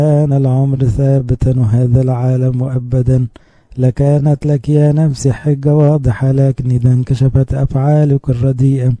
كان العمر ثابتا وهذا العالم مؤبدا، لكانت لك يا نفسي حجة واضحة، لكن إذا انكشفت أفعالك الرديئة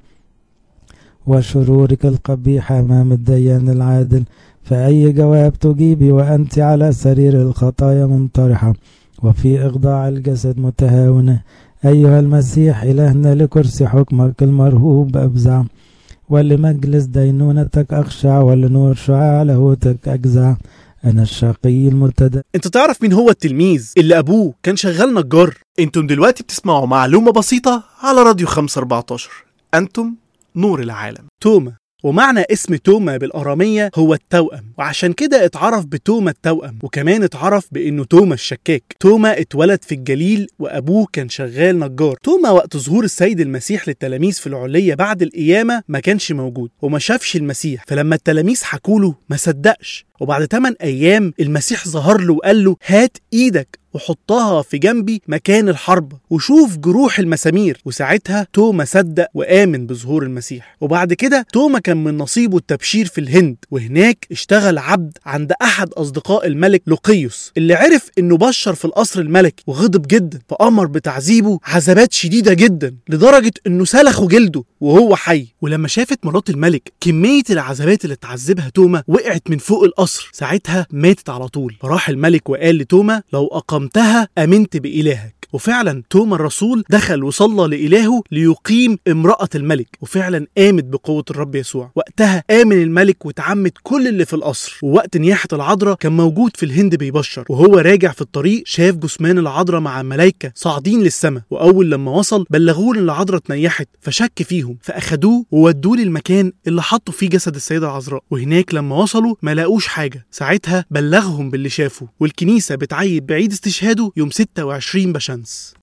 وشرورك القبيحة أمام الديان العادل، فأي جواب تجيبي وأنت على سرير الخطايا منطرحة وفي إخضاع الجسد متهاونة؟ أيها المسيح إلهنا، لكرسي حكمك المرهوب أفزع، ولمجلس دينونتك أخشع، ولنور شعاع لاهوتك أجزع. أنا الشقي المرتدى. انت تعرف مين هو التلميذ اللي أبوه كان شغال نجار؟ انتم دلوقتي بتسمعوا معلومة بسيطة على راديو 514. أنتم نور العالم. توما، ومعنى اسم توما بالأرامية هو التوأم، وعشان كده اتعرف بتوما التوأم، وكمان اتعرف بأنه توما الشكاك. توما اتولد في الجليل وأبوه كان شغال نجار. توما وقت ظهور السيد المسيح للتلاميذ في العلية بعد القيامة ما كانش موجود وما شافش المسيح، فلما التلاميذ حكوله ما صدقش، وبعد 8 أيام المسيح ظهر له وقال له هات إيدك وحطها في جنبي مكان الحرب وشوف جروح المسامير. وساعتها توما صدق وآمن بظهور المسيح. وبعد كده توما كان من نصيبه التبشير في الهند، وهناك اشتغل عبد عند أحد أصدقاء الملك لوقيوس، اللي عرف إنه بشر في القصر الملكي وغضب جدا، فأمر بتعذيبه عذابات شديدة جدا لدرجة إنه سلخوا جلده وهو حي. ولما شافت مرات الملك كمية العذابات اللي تعذبها توما وقعت من فوق القصر، ساعتها ماتت على طول. فراح الملك وقال لتوما لو أقمتها أمنت بإلهك. وفعلا توما الرسول دخل وصلى لإلهه ليقيم امرأة الملك، وفعلا آمت بقوة الرب يسوع. وقتها آمن الملك وتعمد كل اللي في القصر. ووقت نياحة العذراء كان موجود في الهند بيبشر، وهو راجع في الطريق شاف جثمان العذراء مع ملايكة صاعدين للسماء، وأول لما وصل بلغوه إن العذراء اتنيحت، فشك فيهم فأخدوه وودوه للمكان اللي حطوا فيه جسد السيدة العذراء. وهناك لما وصلوا ما لاقوش حاجة. ساعتها بلغهم باللي شافه، والكنيسة بتعيد بعيد استشهاده يوم 26 بشمس.